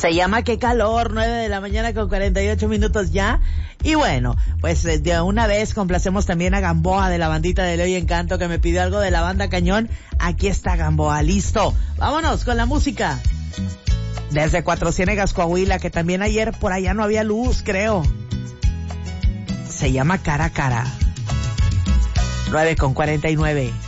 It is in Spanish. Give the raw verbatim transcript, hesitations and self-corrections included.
Se llama Qué calor, nueve de la mañana con cuarenta y ocho minutos ya. Y bueno, pues de una vez complacemos también a Gamboa de la bandita de Leo y Encanto, que me pidió algo de la banda Cañón. Aquí está Gamboa, listo. Vámonos con la música. Desde Cuatro Ciénegas, Coahuila, que también ayer por allá no había luz, creo. Se llama Cara a Cara. nueve con cuarenta y nueve.